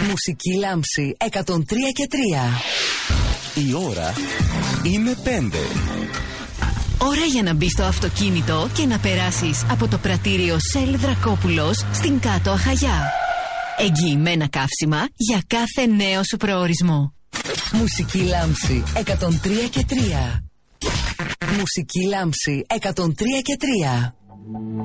Μουσική λάμψη 103 και 3. Η ώρα είναι 5. Ώρα για να μπεις στο αυτοκίνητο και να περάσεις από το πρατήριο Σέλ Δρακόπουλος στην Κάτω Αχαγιά. Εγγυημένα καύσιμα για κάθε νέο σου προορισμό. Μουσική λάμψη 103 και 3. Μουσική λάμψη 103 και 3.